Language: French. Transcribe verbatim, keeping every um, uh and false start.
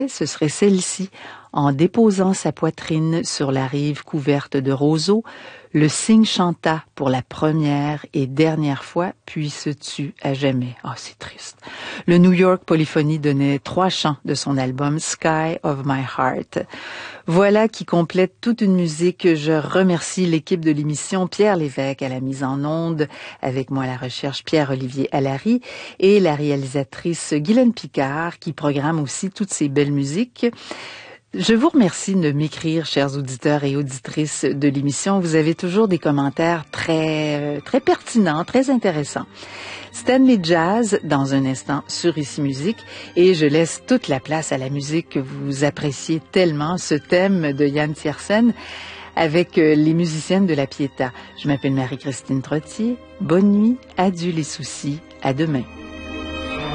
ce serait celle-ci. En déposant sa poitrine sur la rive couverte de roseaux, le cygne chanta pour la première et dernière fois, puis se tut à jamais. Oh, c'est triste. Le New York Polyphony donnait trois chants de son album Sky of My Heart. Voilà qui complète toute une musique. Je remercie l'équipe de l'émission, Pierre Lévesque à la mise en onde, avec moi à la recherche Pierre-Olivier Allary et la réalisatrice Guylaine Picard qui programme aussi toutes ces belles musiques. Je vous remercie de m'écrire, chers auditeurs et auditrices de l'émission. Vous avez toujours des commentaires très, très pertinents, très intéressants. Stanley Jazz, dans un instant, sur Ici Musique, et je laisse toute la place à la musique que vous appréciez tellement, ce thème de Yann Tiersen, avec les musiciennes de la Pietà. Je m'appelle Marie-Christine Trottier. Bonne nuit, adieu les soucis, à demain.